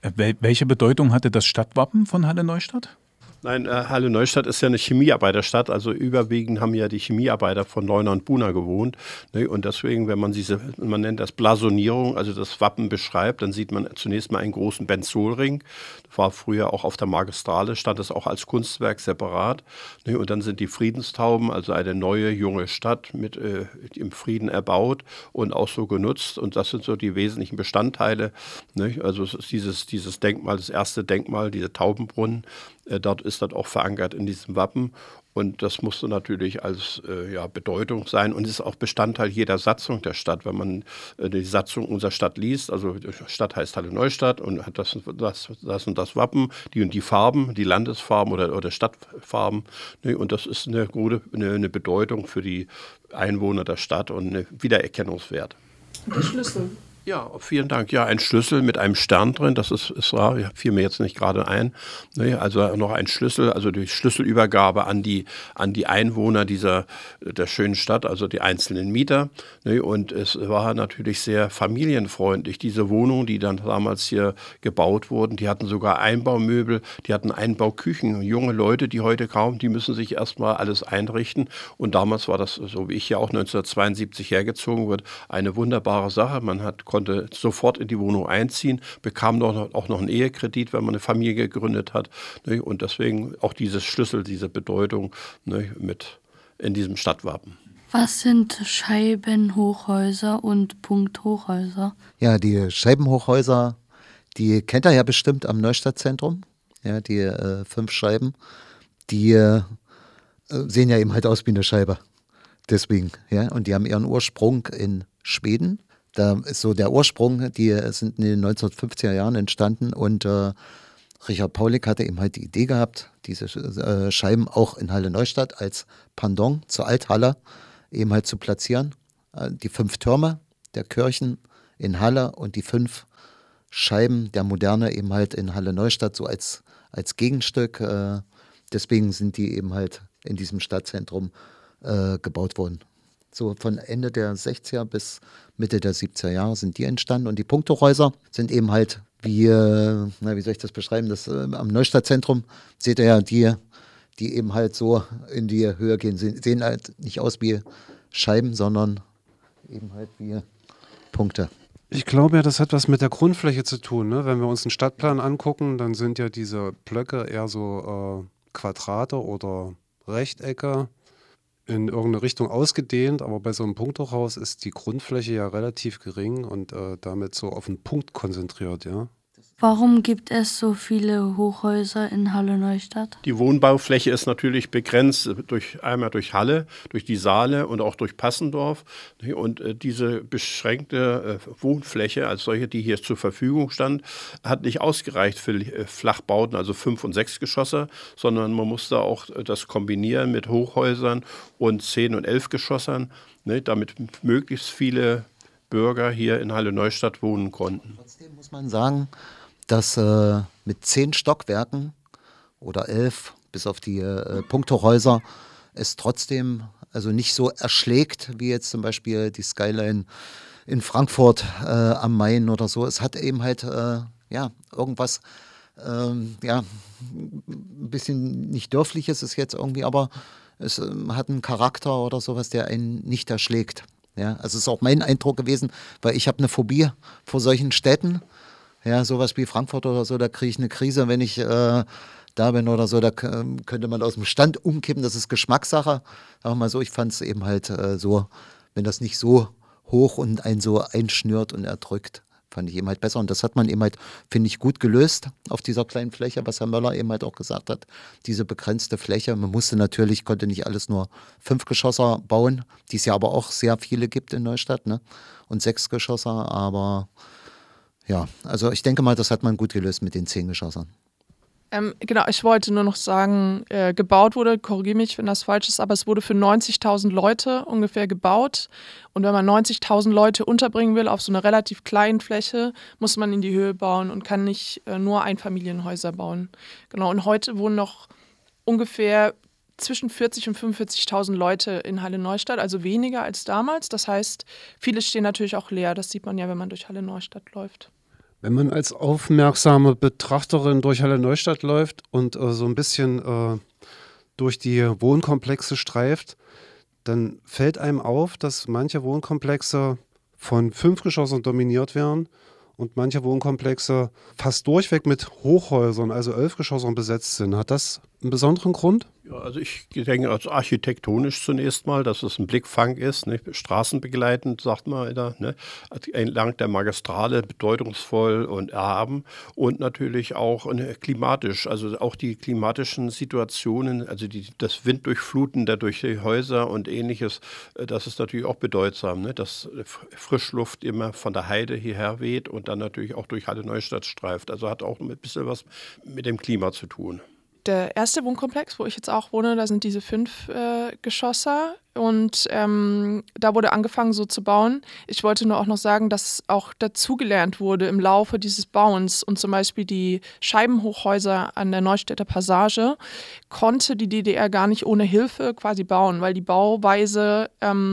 Welche Bedeutung hatte das Stadtwappen von Halle Neustadt? Nein, Halle Neustadt ist ja eine Chemiearbeiterstadt, also überwiegend haben ja die Chemiearbeiter von Leuna und Buna gewohnt. Ne? Und deswegen, wenn man man nennt das Blasonierung, also das Wappen beschreibt, dann sieht man zunächst mal einen großen Benzolring. Das war früher auch auf der Magistrale, stand das auch als Kunstwerk separat. Ne? Und dann sind die Friedenstauben, also eine neue, junge Stadt mit im Frieden erbaut und auch so genutzt. Und das sind so die wesentlichen Bestandteile. Ne? Also es ist dieses Denkmal, das erste Denkmal, diese Taubenbrunnen. Dort ist das auch verankert in diesem Wappen und das musste natürlich als Bedeutung sein und ist auch Bestandteil jeder Satzung der Stadt. Wenn man die Satzung unserer Stadt liest, also die Stadt heißt Halle Neustadt und hat das und das Wappen, die und die Farben, die Landesfarben oder Stadtfarben. Ne, und das ist eine Bedeutung für die Einwohner der Stadt und ein Wiedererkennungswert. Der Schlüssel. Ja, vielen Dank. Ja, ein Schlüssel mit einem Stern drin, das ist rar, fiel mir jetzt nicht gerade ein. Ne, also noch ein Schlüssel, also die Schlüsselübergabe an die Einwohner der schönen Stadt, also die einzelnen Mieter. Ne, und es war natürlich sehr familienfreundlich. Diese Wohnungen, die dann damals hier gebaut wurden, die hatten sogar Einbaumöbel, die hatten Einbauküchen. Junge Leute, die heute die müssen sich erstmal alles einrichten. Und damals war das, so wie ich ja auch 1972 hergezogen wird, eine wunderbare Sache. Man konnte sofort in die Wohnung einziehen, bekam auch noch einen Ehekredit, wenn man eine Familie gegründet hat. Ne? Und deswegen auch dieses Schlüssel, diese Bedeutung, ne, mit in diesem Stadtwappen. Was sind Scheibenhochhäuser und Punkthochhäuser? Ja, die Scheibenhochhäuser, die kennt ihr ja bestimmt am Neustadtzentrum. Ja, die 5 Scheiben, die sehen ja eben halt aus wie eine Scheibe. Deswegen, ja. Und die haben ihren Ursprung in Schweden. Da ist so der Ursprung, die sind in den 1950er Jahren entstanden und Richard Paulik hatte eben halt die Idee gehabt, diese Scheiben auch in Halle Neustadt als Pendant zur Althalle eben halt zu platzieren. Die 5 Türme der Kirchen in Halle und die 5 Scheiben der Moderne eben halt in Halle Neustadt so als Gegenstück. Deswegen sind die eben halt in diesem Stadtzentrum gebaut worden. So von Ende der 60er bis Mitte der 70er Jahre sind die entstanden. Und die Punkthochhäuser sind eben halt wie soll ich das beschreiben? Das am Neustadtzentrum seht ihr ja die eben halt so in die Höhe gehen. Sehen halt nicht aus wie Scheiben, sondern eben halt wie Punkte. Ich glaube ja, das hat was mit der Grundfläche zu tun. Ne? Wenn wir uns einen Stadtplan angucken, dann sind ja diese Blöcke eher so Quadrate oder Rechtecke in irgendeine Richtung ausgedehnt, aber bei so einem Punkthochhaus ist die Grundfläche ja relativ gering und damit so auf einen Punkt konzentriert, ja. Warum gibt es so viele Hochhäuser in Halle Neustadt? Die Wohnbaufläche ist natürlich begrenzt einmal durch Halle, durch die Saale und auch durch Passendorf. Und diese beschränkte Wohnfläche als solche, die hier zur Verfügung stand, hat nicht ausgereicht für Flachbauten, also 5- und 6-Geschosser, sondern man musste auch das kombinieren mit Hochhäusern und 10- und 11-Geschossern, ne, damit möglichst viele Bürger hier in Halle Neustadt wohnen konnten. Trotzdem muss man sagen, dass mit 10 Stockwerken oder 11 bis auf die Punkthochhäuser es trotzdem also nicht so erschlägt wie jetzt zum Beispiel die Skyline in Frankfurt am Main oder so. Es hat eben halt irgendwas ein bisschen nicht dörfliches ist jetzt irgendwie, aber es hat einen Charakter oder sowas, der einen nicht erschlägt. Ja, also es ist auch mein Eindruck gewesen, weil ich habe eine Phobie vor solchen Städten. Ja, sowas wie Frankfurt oder so, da kriege ich eine Krise, wenn ich da bin oder so, da könnte man aus dem Stand umkippen, das ist Geschmackssache. Aber mal so, ich fand es eben halt so, wenn das nicht so hoch und einen so einschnürt und erdrückt, fand ich eben halt besser. Und das hat man eben halt, finde ich, gut gelöst auf dieser kleinen Fläche, was Herr Möller eben halt auch gesagt hat, diese begrenzte Fläche. Man konnte nicht alles nur 5-Geschosser bauen, die es ja aber auch sehr viele gibt in Neustadt, ne? Und 6-Geschosser, aber ja, also ich denke mal, das hat man gut gelöst mit den 10 Geschossern. Genau, ich wollte nur noch sagen, gebaut wurde, korrigiere mich, wenn das falsch ist, aber es wurde für 90.000 Leute ungefähr gebaut. Und wenn man 90.000 Leute unterbringen will auf so einer relativ kleinen Fläche, muss man in die Höhe bauen und kann nicht nur Einfamilienhäuser bauen. Genau, und heute wohnen noch ungefähr zwischen 40.000 und 45.000 Leute in Halle Neustadt, also weniger als damals. Das heißt, viele stehen natürlich auch leer. Das sieht man ja, wenn man durch Halle Neustadt läuft. Wenn man als aufmerksame Betrachterin durch Halle Neustadt läuft und so ein bisschen durch die Wohnkomplexe streift, dann fällt einem auf, dass manche Wohnkomplexe von 5 Geschossen dominiert werden und manche Wohnkomplexe fast durchweg mit Hochhäusern, also 11 Geschossen besetzt sind. Hat das einen besonderen Grund? Ja, also ich denke also architektonisch zunächst mal, dass es ein Blickfang ist, ne? Straßenbegleitend, sagt man da, ne? Entlang der Magistrale bedeutungsvoll und erhaben und natürlich auch klimatisch, also auch die klimatischen Situationen, also das Winddurchfluten da durch die Häuser und ähnliches, das ist natürlich auch bedeutsam, ne? Dass Frischluft immer von der Heide hierher weht und dann natürlich auch durch Halle Neustadt streift. Also hat auch ein bisschen was mit dem Klima zu tun. Der erste Wohnkomplex, wo ich jetzt auch wohne, da sind diese 5 Geschosse und da wurde angefangen so zu bauen. Ich wollte nur auch noch sagen, dass auch dazugelernt wurde im Laufe dieses Bauens und zum Beispiel die Scheibenhochhäuser an der Neustädter Passage konnte die DDR gar nicht ohne Hilfe quasi bauen, weil die Bauweise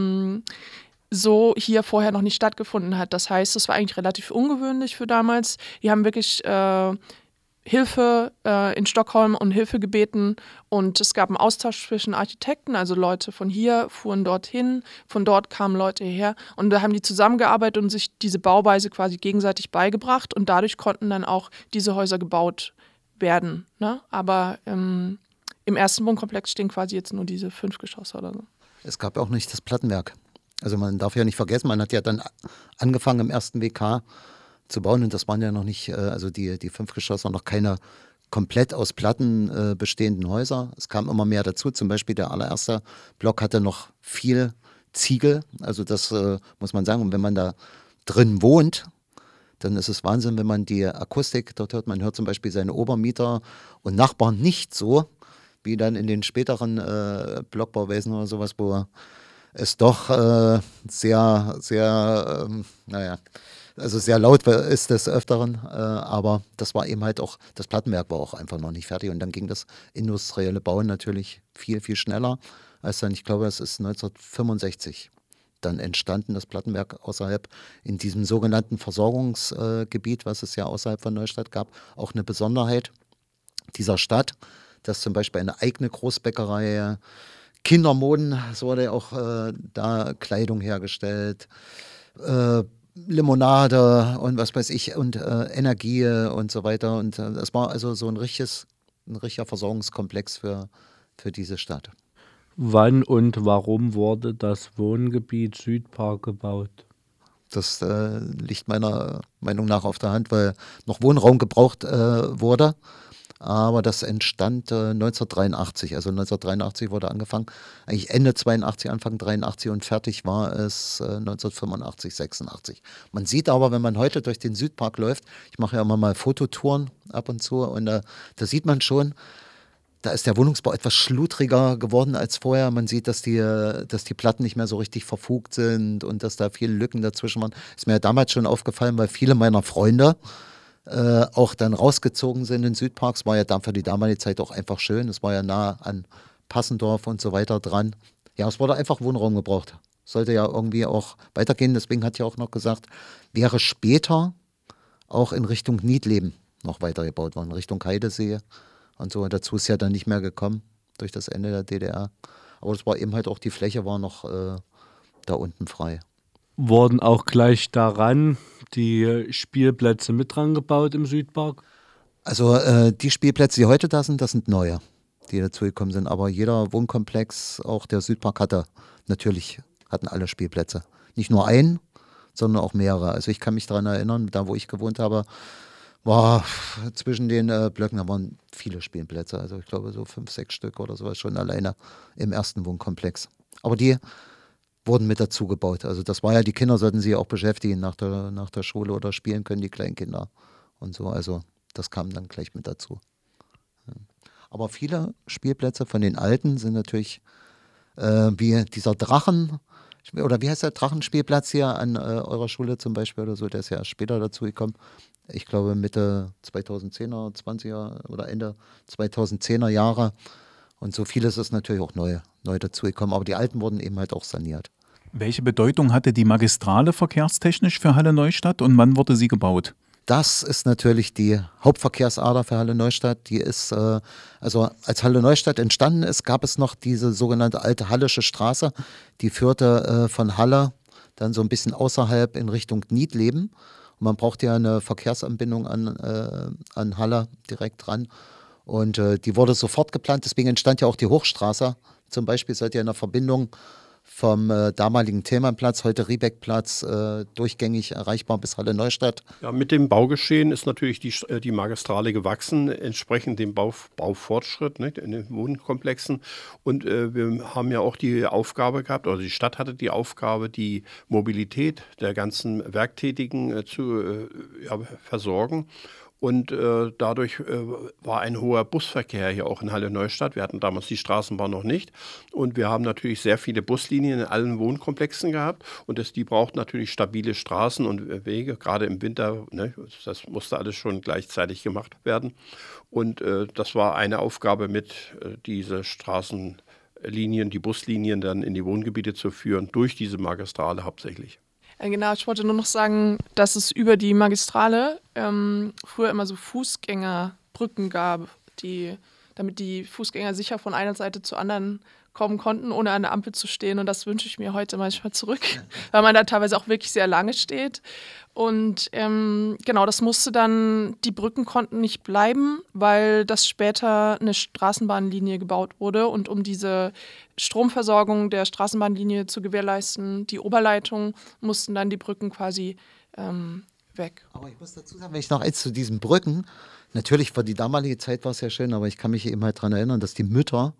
so hier vorher noch nicht stattgefunden hat. Das heißt, es war eigentlich relativ ungewöhnlich für damals. Die haben wirklich Hilfe in Stockholm und Hilfe gebeten und es gab einen Austausch zwischen Architekten, also Leute von hier fuhren dorthin, von dort kamen Leute hierher und da haben die zusammengearbeitet und sich diese Bauweise quasi gegenseitig beigebracht und dadurch konnten dann auch diese Häuser gebaut werden. Ne? Aber im ersten Wohnkomplex stehen quasi jetzt nur diese 5 Geschosse oder so. Es gab auch nicht das Plattenwerk. Also man darf ja nicht vergessen, man hat ja dann angefangen im ersten WK zu bauen und das waren ja noch nicht, also die 5 Geschosse, noch keine komplett aus Platten bestehenden Häuser. Es kam immer mehr dazu, zum Beispiel der allererste Block hatte noch viel Ziegel, also das muss man sagen. Und wenn man da drin wohnt, dann ist es Wahnsinn, wenn man die Akustik dort hört. Man hört zum Beispiel seine Obermieter und Nachbarn nicht so, wie dann in den späteren Blockbauwesen oder sowas, wo es doch sehr, sehr, also sehr laut ist des Öfteren, aber das war eben halt auch, das Plattenwerk war auch einfach noch nicht fertig und dann ging das industrielle Bauen natürlich viel, viel schneller als dann, ich glaube, es ist 1965 dann entstanden, das Plattenwerk außerhalb in diesem sogenannten Versorgungsgebiet, was es ja außerhalb von Neustadt gab, auch eine Besonderheit dieser Stadt, dass zum Beispiel eine eigene Großbäckerei, Kindermoden, es wurde auch da Kleidung hergestellt, Limonade und was weiß ich und Energie und so weiter. Und das war also so ein richtiger Versorgungskomplex für diese Stadt. Wann und warum wurde das Wohngebiet Südpark gebaut? Das liegt meiner Meinung nach auf der Hand, weil noch Wohnraum gebraucht wurde. Aber das entstand 1983. Also 1983 wurde angefangen, eigentlich Ende 82, Anfang 83 und fertig war es 1985, 86. Man sieht aber, wenn man heute durch den Südpark läuft, ich mache ja immer mal Fototouren ab und zu und da sieht man schon, da ist der Wohnungsbau etwas schludriger geworden als vorher. Man sieht, dass die Platten nicht mehr so richtig verfugt sind und dass da viele Lücken dazwischen waren. Ist mir ja damals schon aufgefallen, weil viele meiner Freunde auch dann rausgezogen sind in Südpark. Es war ja dann für die damalige Zeit auch einfach schön. Es war ja nah an Passendorf und so weiter dran. Ja, es wurde einfach Wohnraum gebraucht. Sollte ja irgendwie auch weitergehen. Deswegen hat ja auch noch gesagt, wäre später auch in Richtung Niedleben noch weitergebaut worden, Richtung Heidesee und so. Dazu ist ja dann nicht mehr gekommen durch das Ende der DDR. Aber es war eben halt auch, die Fläche war noch da unten frei. Wurden auch gleich daran die Spielplätze mit dran gebaut im Südpark? Also die Spielplätze, die heute da sind, das sind neue, die dazugekommen sind. Aber jeder Wohnkomplex, auch der Südpark hatten alle Spielplätze. Nicht nur einen, sondern auch mehrere. Also ich kann mich daran erinnern, da wo ich gewohnt habe, war zwischen den Blöcken, da waren viele Spielplätze. Also ich glaube so 5, 6 Stück oder sowas schon alleine im ersten Wohnkomplex. Aber die wurden mit dazu gebaut. Also das war ja, die Kinder sollten sich auch beschäftigen nach der Schule oder spielen können, die Kleinkinder und so. Also das kam dann gleich mit dazu. Aber viele Spielplätze von den alten sind natürlich wie dieser Drachen, oder wie heißt der Drachenspielplatz hier an eurer Schule zum Beispiel oder so, der ist ja erst später dazu gekommen. Ich glaube Mitte 2010er, 20er oder Ende 2010er Jahre. Und so vieles ist natürlich auch neu dazugekommen, aber die alten wurden eben halt auch saniert. Welche Bedeutung hatte die Magistrale verkehrstechnisch für Halle Neustadt und wann wurde sie gebaut? Das ist natürlich die Hauptverkehrsader für Halle Neustadt. Die ist, also als Halle Neustadt entstanden ist, gab es noch diese sogenannte alte Hallische Straße. Die führte von Halle dann so ein bisschen außerhalb in Richtung Niedleben. Und man braucht ja eine Verkehrsanbindung an Halle direkt dran. Und die wurde sofort geplant, deswegen entstand ja auch die Hochstraße. Zum Beispiel seid ihr in der Verbindung vom damaligen Thälmannplatz, heute Riebeckplatz, durchgängig erreichbar bis Halle Neustadt. Ja, mit dem Baugeschehen ist natürlich die Magistrale gewachsen, entsprechend dem Baufortschritt, nicht, in den Wohnkomplexen. Und wir haben ja auch die Aufgabe gehabt, oder die Stadt hatte die Aufgabe, die Mobilität der ganzen Werktätigen zu versorgen. Und dadurch war ein hoher Busverkehr hier auch in Halle Neustadt. Wir hatten damals die Straßenbahn noch nicht. Und wir haben natürlich sehr viele Buslinien in allen Wohnkomplexen gehabt. Und die braucht natürlich stabile Straßen und Wege, gerade im Winter. Ne, das musste alles schon gleichzeitig gemacht werden. Und das war eine Aufgabe mit, diese Straßenlinien, die Buslinien dann in die Wohngebiete zu führen, durch diese Magistrale hauptsächlich. Genau, ich wollte nur noch sagen, dass es über die Magistrale früher immer so Fußgängerbrücken gab, damit die Fußgänger sicher von einer Seite zur anderen kommen konnten, ohne an der Ampel zu stehen. Und das wünsche ich mir heute manchmal zurück, weil man da teilweise auch wirklich sehr lange steht. Und genau, die Brücken konnten nicht bleiben, weil das später eine Straßenbahnlinie gebaut wurde. Und um diese Stromversorgung der Straßenbahnlinie zu gewährleisten, die Oberleitung, mussten dann die Brücken quasi weg. Aber ich muss dazu sagen, wenn ich noch eins zu diesen Brücken, natürlich für die damalige Zeit war es ja schön, aber ich kann mich eben halt daran erinnern, dass die Mütter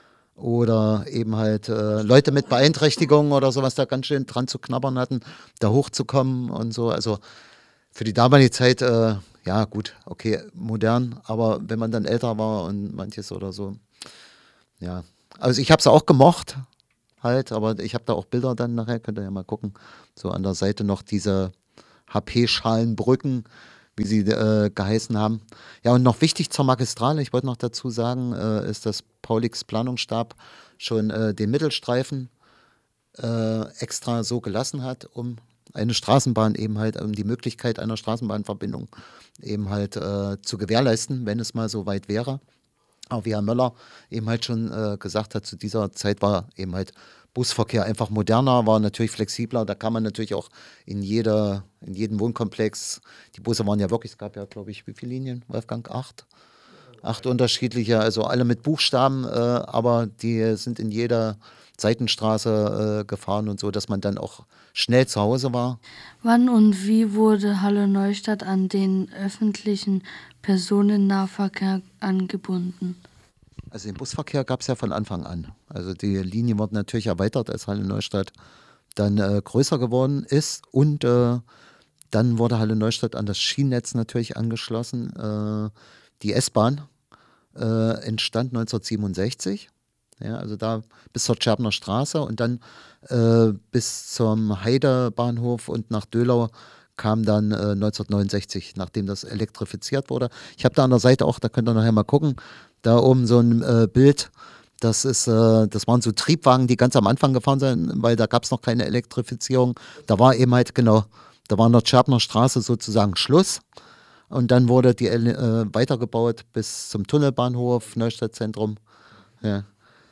oder eben halt Leute mit Beeinträchtigungen oder sowas da ganz schön dran zu knabbern hatten, da hochzukommen und so. Also für die damalige Zeit, ja gut, okay, modern, aber wenn man dann älter war und manches oder so, ja. Also ich habe es auch gemocht halt, aber ich habe da auch Bilder dann nachher, könnt ihr ja mal gucken, so an der Seite noch diese HP-Schalenbrücken, wie sie geheißen haben. Ja, und noch wichtig zur Magistrale, ich wollte noch dazu sagen, ist, dass Paulix Planungsstab schon den Mittelstreifen extra so gelassen hat, um eine Straßenbahn eben halt, um die Möglichkeit einer Straßenbahnverbindung eben halt zu gewährleisten, wenn es mal so weit wäre. Aber wie Herr Möller eben halt schon gesagt hat, zu dieser Zeit war eben halt Busverkehr einfach moderner, war natürlich flexibler. Da kann man natürlich auch in jedem Wohnkomplex, die Busse waren ja wirklich, es gab ja, glaube ich, wie viele Linien, Wolfgang? 8? 8 unterschiedliche, also alle mit Buchstaben, aber die sind in jeder Seitenstraße gefahren und so, dass man dann auch schnell zu Hause war. Wann und wie wurde Halle Neustadt an den öffentlichen Personennahverkehr angebunden? Also den Busverkehr gab es ja von Anfang an. Also die Linie wurde natürlich erweitert, als Halle Neustadt dann größer geworden ist. Und dann wurde Halle Neustadt an das Schienennetz natürlich angeschlossen. Die S-Bahn entstand 1967. Ja, also da bis zur Tscherpner Straße und dann bis zum Heidebahnhof und nach Döhlau kam dann 1969, nachdem das elektrifiziert wurde. Ich habe da an der Seite auch, da könnt ihr nachher mal gucken, da oben so ein Bild, das waren so Triebwagen, die ganz am Anfang gefahren sind, weil da gab es noch keine Elektrifizierung. Da war eben halt, genau, da war an der Tscherpner Straße sozusagen Schluss. Und dann wurde die weitergebaut bis zum Tunnelbahnhof, Neustadtzentrum. Ja.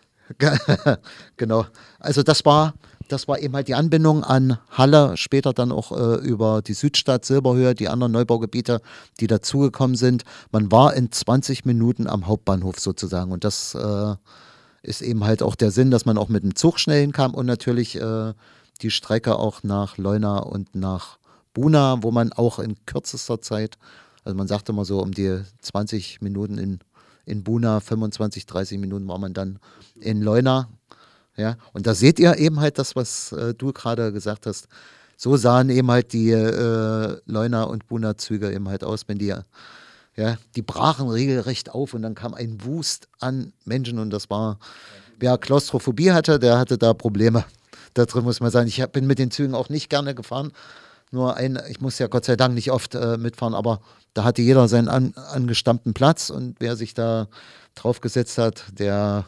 Genau. Also das war eben halt die Anbindung an Halle, später dann auch über die Südstadt, Silberhöhe, die anderen Neubaugebiete, die dazugekommen sind. Man war in 20 Minuten am Hauptbahnhof sozusagen und das ist eben halt auch der Sinn, dass man auch mit dem Zug schnell hinkam und natürlich die Strecke auch nach Leuna und nach Buna, wo man auch in kürzester Zeit, also man sagte immer so um die 20 Minuten in Buna, 25, 30 Minuten war man dann in Leuna. Ja, und da seht ihr eben halt das, was du gerade gesagt hast. So sahen eben halt die Leuna- und Buna-Züge eben halt aus, wenn die brachen regelrecht auf und dann kam ein Wust an Menschen und das war, wer Klaustrophobie hatte, der hatte da Probleme. Da drin muss man sagen, ich bin mit den Zügen auch nicht gerne gefahren. Ich muss ja Gott sei Dank nicht oft mitfahren, aber da hatte jeder seinen angestammten Platz und wer sich da draufgesetzt hat, der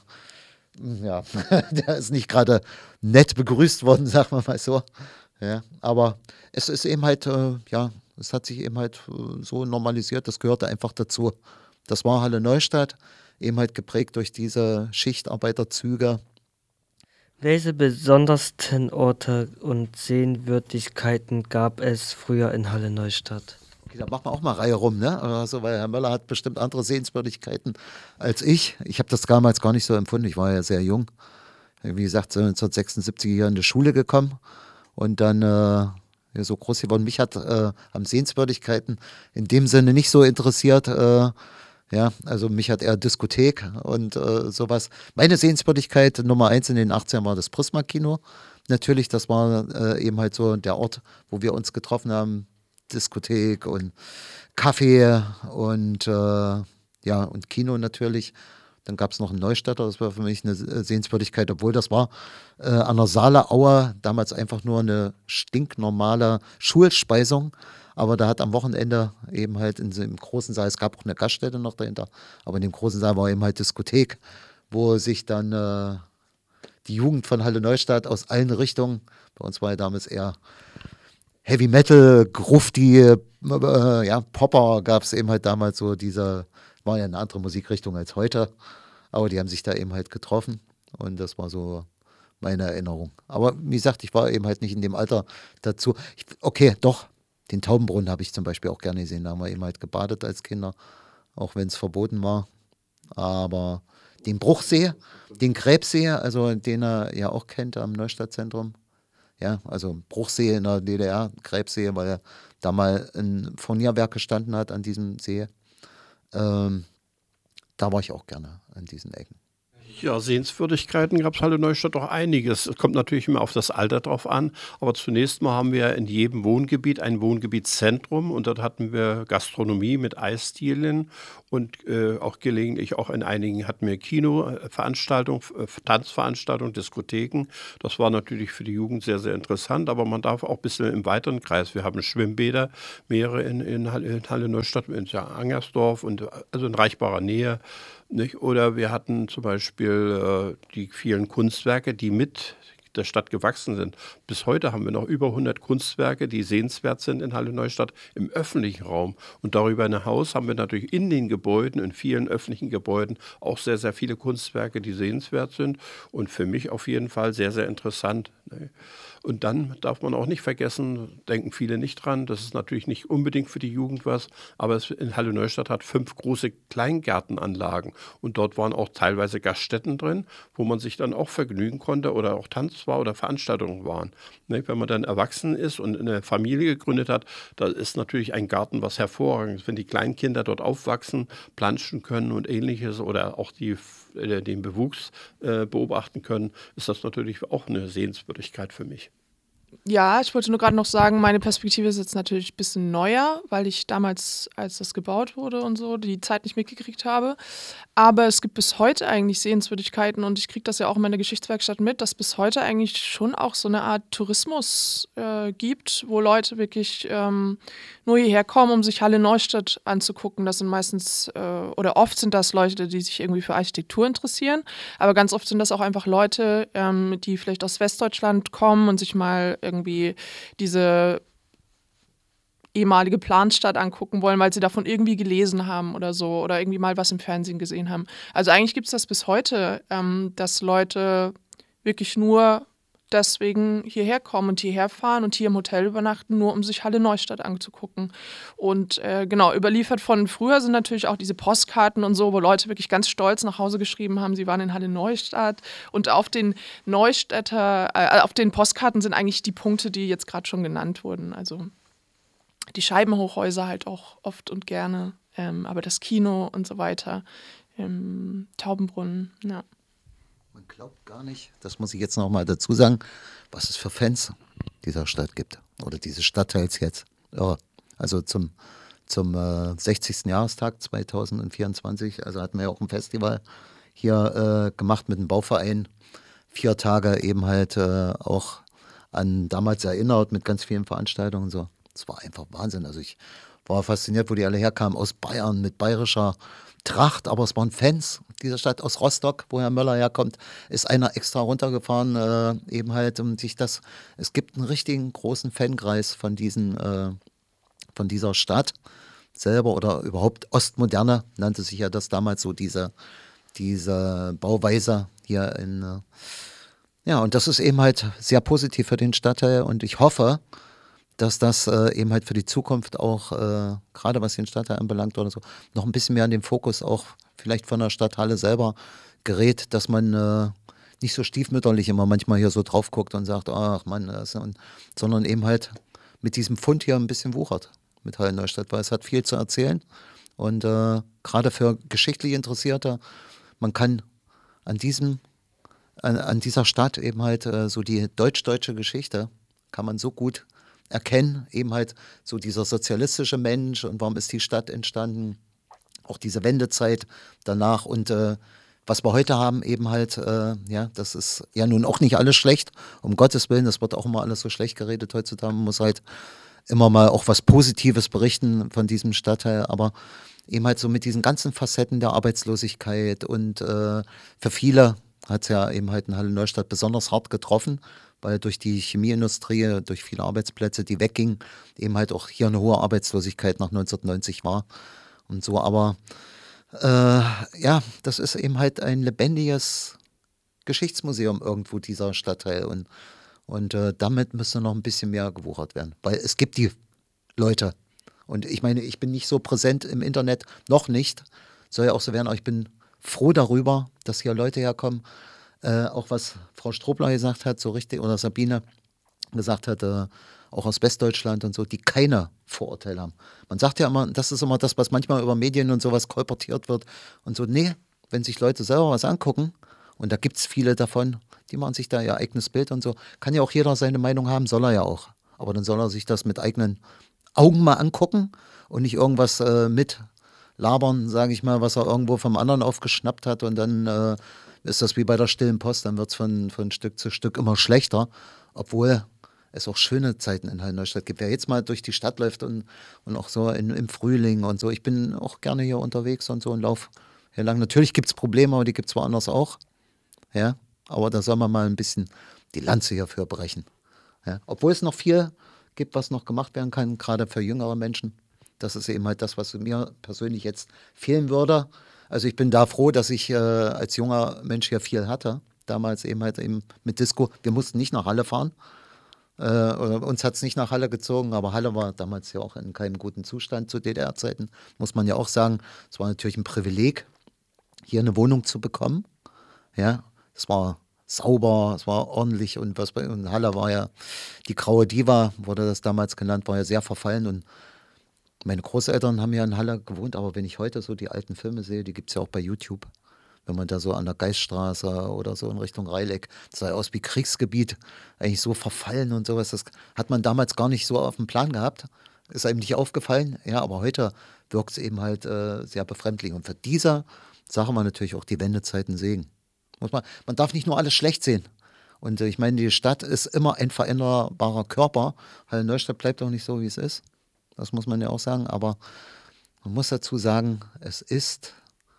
ist nicht gerade nett begrüßt worden, sagen wir mal so. Ja, aber es ist eben halt, es hat sich eben halt so normalisiert, das gehörte einfach dazu. Das war Halle Neustadt, eben halt geprägt durch diese Schichtarbeiterzüge. Welche besondersten Orte und Sehenswürdigkeiten gab es früher in Halle Neustadt? Okay, da machen wir auch mal Reihe rum, ne? Also, weil Herr Möller hat bestimmt andere Sehenswürdigkeiten als ich. Ich habe das damals gar nicht so empfunden, ich war ja sehr jung. Wie gesagt, 1976 hier in die Schule gekommen und dann ja, so groß geworden. Mich hat am Sehenswürdigkeiten in dem Sinne nicht so interessiert. Ja, also mich hat eher Diskothek und sowas. Meine Sehenswürdigkeit Nummer 1 in den 80ern war das Prisma-Kino. Natürlich, das war eben halt so der Ort, wo wir uns getroffen haben. Diskothek und Kaffee und ja, und Kino natürlich. Dann gab es noch einen Neustädter, das war für mich eine Sehenswürdigkeit, obwohl das war an der Saaleauer damals einfach nur eine stinknormale Schulspeisung. Aber da hat am Wochenende eben halt im großen Saal, es gab auch eine Gaststätte noch dahinter, aber in dem großen Saal war eben halt Diskothek, wo sich dann die Jugend von Halle Neustadt aus allen Richtungen, bei uns war ja damals eher Heavy Metal, Grufti, ja, Popper gab es eben halt damals so war ja eine andere Musikrichtung als heute, aber die haben sich da eben halt getroffen und das war so meine Erinnerung. Aber wie gesagt, ich war eben halt nicht in dem Alter dazu. Okay, doch, den Taubenbrunnen habe ich zum Beispiel auch gerne gesehen, da haben wir eben halt gebadet als Kinder, auch wenn es verboten war. Aber den Bruchsee, den Krebssee, also den er ja auch kennt am Neustadtzentrum, ja, also Bruchsee in der DDR, Krebssee, weil er da mal ein Furnierwerk gestanden hat an diesem See. Da war ich auch gerne an diesen Ecken. Ja, Sehenswürdigkeiten gab es Halle Neustadt doch einiges. Es kommt natürlich immer auf das Alter drauf an, aber zunächst mal haben wir in jedem Wohngebiet ein Wohngebietszentrum und dort hatten wir Gastronomie mit Eisdielen und auch gelegentlich auch in einigen hatten wir Kinoveranstaltungen, Tanzveranstaltungen, Diskotheken. Das war natürlich für die Jugend sehr, sehr interessant, aber man darf auch ein bisschen im weiteren Kreis. Wir haben Schwimmbäder, mehrere in Halle Neustadt, in Angersdorf und also in reichbarer Nähe. Nicht? Oder wir hatten zum Beispiel die vielen Kunstwerke, die mit der Stadt gewachsen sind. Bis heute haben wir noch über 100 Kunstwerke, die sehenswert sind in Halle Neustadt im öffentlichen Raum. Und darüber hinaus haben wir natürlich in den Gebäuden, in vielen öffentlichen Gebäuden, auch sehr, sehr viele Kunstwerke, die sehenswert sind und für mich auf jeden Fall sehr, sehr interessant. Ne? Und dann darf man auch nicht vergessen, denken viele nicht dran, das ist natürlich nicht unbedingt für die Jugend was, aber in Halle Neustadt hat 5 große Kleingärtenanlagen und dort waren auch teilweise Gaststätten drin, wo man sich dann auch vergnügen konnte oder auch Tanz war oder Veranstaltungen waren. Ne, wenn man dann erwachsen ist und eine Familie gegründet hat, da ist natürlich ein Garten was Hervorragendes. Wenn die Kleinkinder dort aufwachsen, planschen können und ähnliches oder auch den Bewuchs beobachten können, ist das natürlich auch eine Sehenswürdigkeit für mich. Ja, ich wollte nur gerade noch sagen, meine Perspektive ist jetzt natürlich ein bisschen neuer, weil ich damals, als das gebaut wurde und so, die Zeit nicht mitgekriegt habe. Aber es gibt bis heute eigentlich Sehenswürdigkeiten und ich kriege das ja auch in meiner Geschichtswerkstatt mit, dass bis heute eigentlich schon auch so eine Art Tourismus gibt, wo Leute wirklich nur hierher kommen, um sich Halle Neustadt anzugucken. Das sind meistens oder oft sind das Leute, die sich irgendwie für Architektur interessieren, aber ganz oft sind das auch einfach Leute, die vielleicht aus Westdeutschland kommen und sich mal irgendwie diese ehemalige Planstadt angucken wollen, weil sie davon irgendwie gelesen haben oder so oder irgendwie mal was im Fernsehen gesehen haben. Also eigentlich gibt es das bis heute, dass Leute wirklich nur deswegen hierher kommen und hierher fahren und hier im Hotel übernachten, nur um sich Halle Neustadt anzugucken. Und genau, überliefert von früher sind natürlich auch diese Postkarten und so, wo Leute wirklich ganz stolz nach Hause geschrieben haben, sie waren in Halle Neustadt. Und auf den auf den Postkarten sind eigentlich die Punkte, die jetzt gerade schon genannt wurden. Also die Scheibenhochhäuser halt auch oft und gerne, aber das Kino und so weiter, Taubenbrunnen, ja. Man glaubt gar nicht, das muss ich jetzt noch mal dazu sagen, was es für Fans dieser Stadt gibt oder dieses Stadtteils jetzt. Ja, also zum 60. Jahrestag 2024, also hatten wir ja auch ein Festival hier gemacht mit dem Bauverein. 4 Tage eben halt auch an damals erinnert mit ganz vielen Veranstaltungen und so. Es war einfach Wahnsinn. Also ich war fasziniert, wo die alle herkamen, aus Bayern mit bayerischer Tracht, aber es waren Fans dieser Stadt aus Rostock, wo Herr Möller herkommt, ist einer extra runtergefahren, eben halt, um sich es gibt einen richtigen großen Fankreis von diesen von dieser Stadt selber oder überhaupt Ostmoderne, nannte sich ja das damals so, diese Bauweise hier ja, und das ist eben halt sehr positiv für den Stadtteil und ich hoffe, dass das eben halt für die Zukunft auch, gerade was den Stadtteil anbelangt oder so, noch ein bisschen mehr an den Fokus auch vielleicht von der Stadthalle selber gerät, dass man nicht so stiefmütterlich immer manchmal hier so drauf guckt und sagt, ach Mann, sondern eben halt mit diesem Fund hier ein bisschen wuchert mit Halle Neustadt, weil es hat viel zu erzählen und gerade für geschichtlich Interessierte, man kann an dieser Stadt eben halt so die deutsch-deutsche Geschichte kann man so gut erkennen, eben halt so dieser sozialistische Mensch und warum ist die Stadt entstanden, auch diese Wendezeit danach und was wir heute haben eben halt, ja, das ist ja nun auch nicht alles schlecht, um Gottes Willen, das wird auch immer alles so schlecht geredet heutzutage, man muss halt immer mal auch was Positives berichten von diesem Stadtteil, aber eben halt so mit diesen ganzen Facetten der Arbeitslosigkeit und für viele hat es ja eben halt in Halle Neustadt besonders hart getroffen, weil durch die Chemieindustrie, durch viele Arbeitsplätze, die weggingen, eben halt auch hier eine hohe Arbeitslosigkeit nach 1990 war und so, aber ja, das ist eben halt ein lebendiges Geschichtsmuseum irgendwo, dieser Stadtteil und damit müsste noch ein bisschen mehr gewuchert werden, weil es gibt die Leute und ich meine, ich bin nicht so präsent im Internet, noch nicht, soll ja auch so werden, aber ich bin froh darüber, dass hier Leute herkommen, auch was Frau Strobler gesagt hat, so richtig, oder Sabine gesagt hat, auch aus Westdeutschland und so, die keine Vorurteile haben. Man sagt ja immer, das ist immer das, was manchmal über Medien und sowas kolportiert wird und so, nee, wenn sich Leute selber was angucken, und da gibt es viele davon, die machen sich da ihr eigenes Bild und so, kann ja auch jeder seine Meinung haben, soll er ja auch. Aber dann soll er sich das mit eigenen Augen mal angucken und nicht irgendwas mitlabern, sage ich mal, was er irgendwo vom anderen aufgeschnappt hat und dann ist das wie bei der Stillen Post, dann wird es von Stück zu Stück immer schlechter, obwohl es auch schöne Zeiten in Halle Neustadt gibt. Wer jetzt mal durch die Stadt läuft und auch so im Frühling und so, ich bin auch gerne hier unterwegs und so und laufe hier lang. Natürlich gibt es Probleme, aber die gibt es woanders auch, ja, aber da soll man mal ein bisschen die Lanze hierfür brechen. Ja. Obwohl es noch viel gibt, was noch gemacht werden kann, gerade für jüngere Menschen. Das ist eben halt das, was mir persönlich jetzt fehlen würde. Also ich bin da froh, dass ich als junger Mensch hier viel hatte. Damals eben halt eben mit Disco. Wir mussten nicht nach Halle fahren. Uns hat es nicht nach Halle gezogen, aber Halle war damals ja auch in keinem guten Zustand zu DDR-Zeiten. Muss man ja auch sagen, es war natürlich ein Privileg, hier eine Wohnung zu bekommen. Ja, es war sauber, es war ordentlich und was bei in Halle war ja die graue Diva, wurde das damals genannt, war ja sehr verfallen und meine Großeltern haben ja in Halle gewohnt, aber wenn ich heute so die alten Filme sehe, die gibt es ja auch bei YouTube, wenn man da so an der Geiststraße oder so in Richtung Reileck, das sah aus wie Kriegsgebiet, eigentlich so verfallen und sowas, das hat man damals gar nicht so auf dem Plan gehabt, ist einem nicht aufgefallen, ja, aber heute wirkt es eben halt sehr befremdlich und für diese Sache man natürlich auch die Wendezeiten sehen. Man darf nicht nur alles schlecht sehen. Und ich meine, die Stadt ist immer ein veränderbarer Körper. Halle Neustadt bleibt auch nicht so, wie es ist. Das muss man ja auch sagen. Aber man muss dazu sagen, es ist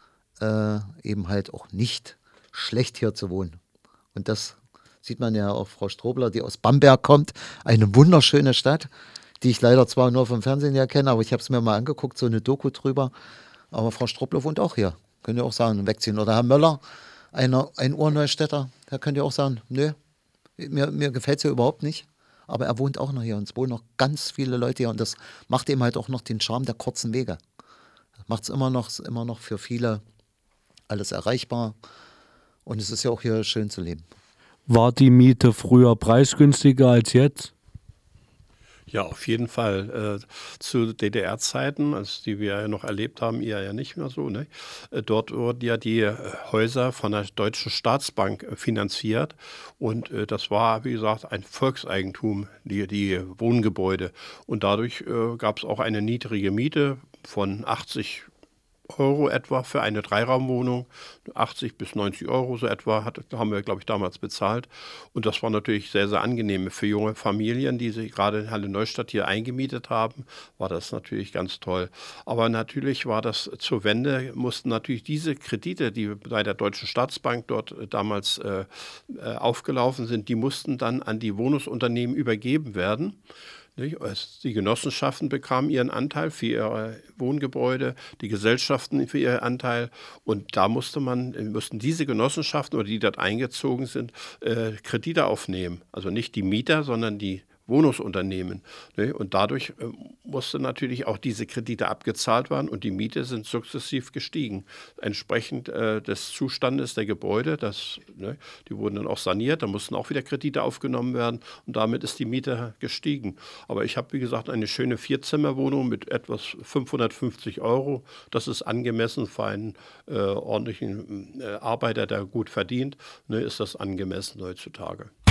eben halt auch nicht schlecht, hier zu wohnen. Und das sieht man ja auch Frau Strobler, die aus Bamberg kommt. Eine wunderschöne Stadt, die ich leider zwar nur vom Fernsehen her kenne, aber ich habe es mir mal angeguckt, so eine Doku drüber. Aber Frau Strobler wohnt auch hier. Könnt ihr auch sagen, wegziehen. Oder Herr Möller, ein Urneustädter, da könnt ihr auch sagen, nö, mir gefällt es hier überhaupt nicht. Aber er wohnt auch noch hier und es wohnen noch ganz viele Leute hier und das macht eben halt auch noch den Charme der kurzen Wege. Das macht es immer noch für viele alles erreichbar und es ist ja auch hier schön zu leben. War die Miete früher preisgünstiger als jetzt? Ja, auf jeden Fall. Zu DDR-Zeiten, also die wir ja noch erlebt haben, ihr ja nicht mehr so, ne? Dort wurden ja die Häuser von der Deutschen Staatsbank finanziert und das war, wie gesagt, ein Volkseigentum, die Wohngebäude. Und dadurch gab es auch eine niedrige Miete von 80 Euro etwa für eine Dreiraumwohnung, 80 bis 90 Euro so etwa, haben wir, glaube ich, damals bezahlt. Und das war natürlich sehr, sehr angenehm. Für junge Familien, die sich gerade in Halle Neustadt hier eingemietet haben, war das natürlich ganz toll. Aber natürlich war das zur Wende, mussten natürlich diese Kredite, die bei der Deutschen Staatsbank dort damals aufgelaufen sind, die mussten dann an die Wohnungsunternehmen übergeben werden. Nicht? Die Genossenschaften bekamen ihren Anteil für ihre Wohngebäude, die Gesellschaften für ihren Anteil. Und da mussten diese Genossenschaften oder die dort eingezogen sind, Kredite aufnehmen. Also nicht die Mieter, sondern die Wohnungsunternehmen. Ne? Und dadurch musste natürlich auch diese Kredite abgezahlt werden und die Miete sind sukzessiv gestiegen. Entsprechend des Zustandes der Gebäude, die wurden dann auch saniert, da mussten auch wieder Kredite aufgenommen werden und damit ist die Miete gestiegen. Aber ich habe, wie gesagt, eine schöne 4-Zimmer-Wohnung mit etwas 550 €. Das ist angemessen für einen ordentlichen Arbeiter, der gut verdient, ist das angemessen heutzutage.